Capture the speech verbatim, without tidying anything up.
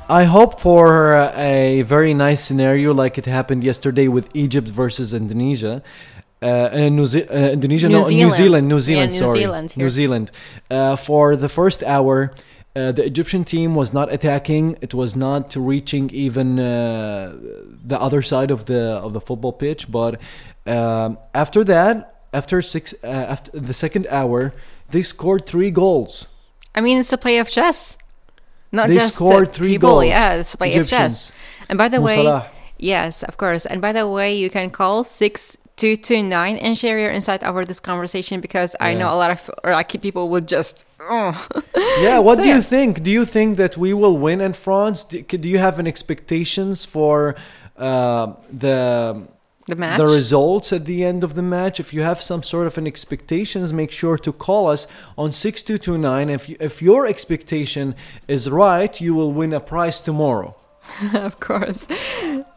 I hope for a very nice scenario like it happened yesterday with Egypt versus Indonesia. Uh, and New Ze- uh, Indonesia, New no, New Zealand. Zealand, New Yeah, Zealand, New sorry, Zealand here. New Zealand. Uh, for the first hour, uh, the Egyptian team was not attacking. It was not reaching even uh, the other side of the of the football pitch. But um, after that, after six, uh, after the second hour, they scored three goals. I mean, it's a play of chess. Not They just scored uh, three people. goals. Yeah, it's a play of chess. Egyptians. And by the Mo way, Salah. yes, of course. And by the way, you can call six two two nine and share your insight over this conversation because I Yeah. know a lot of Iraqi people would just. Oh. Yeah, what So, do yeah. you think? Do you think that we will win in France? Do, do you have an expectations for uh, the The match. the results at the end of the match? If you have some sort of an expectations, make sure to call us on six two two nine. If you, if your expectation is right, you will win a prize tomorrow. Of course.